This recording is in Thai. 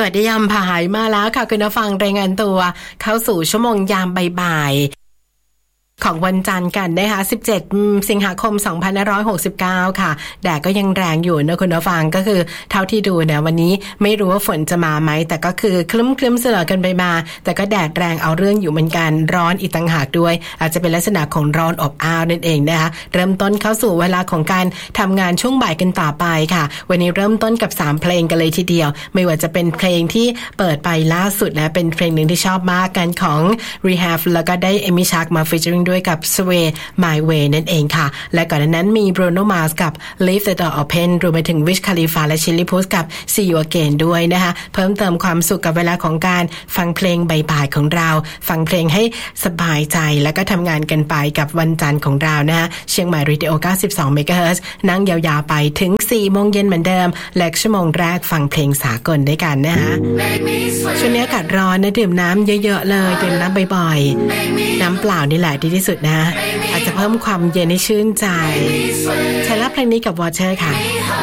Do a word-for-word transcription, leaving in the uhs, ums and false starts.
สวัสดียามผายมาแล้วค่ะคุณผู้ฟังรายงานตัวเข้าสู่ชั่วโมงยามบ่ายๆของวันจันทร์กันนะคะสิบเจ็ดสิงหาคมสองพันห้าร้อยหกสิบเก้าค่ะแดดก็ยังแรงอยู่นะคุณผู้ฟังก็คือเท่าที่ดูเนี่ยวันนี้ไม่รู้ว่าฝนจะมาไหมแต่ก็คือคลึ้มๆเสลอกันไปมาแต่ก็แดดแรงเอาเรื่องอยู่เหมือนกันร้อนอีกต่างหากด้วยอาจจะเป็นลักษณะของร้อนอบอ้าวนั่นเองนะคะเริ่มต้นเข้าสู่เวลาของการทำงานช่วงบ่ายกันต่อไปค่ะวันนี้เริ่มต้นกับสามเพลงกันเลยทีเดียวไม่ว่าจะเป็นเพลงที่เปิดไปล่าสุดนะเป็นเพลงหนึ่งที่ชอบมากกันของ Rehab แล้วก็ได้ Amy Shark มา featuring ด้วยกับ Sway My Way นั่นเองค่ะและก่อนหน้านั้นมี Bruno Mars กับ Leave the Door Open รวมไปถึง Wiz Khalifa และ Chilli Push กับ See You Again ด้วยนะคะเพิ่มเติมความสุขกับเวลาของการฟังเพลงบ่ายๆของเราฟังเพลงให้สบายใจแล้วก็ทำงานกันไปกับวันจันทร์ของเรานะคะเชียงใหม่ Radio เก้าสิบสอง เมกะเฮิรตซ์ นั่งยาวๆไปถึง สี่โมงเย็นเหมือนเดิมและชั่วโมงแรกฟังเพลงสากลด้วยกันนะคะช่วงนี้อากาศร้อนนะดื่มน้ำเยอะๆเลยดื่มน้ำบ่อยๆน้ำเปล่านี่แหละดีที่สุดนะอาจจะเพิ่มความเย็นให้ชื่นใจใช้รับเพลงนี้กับ Water ค่ะ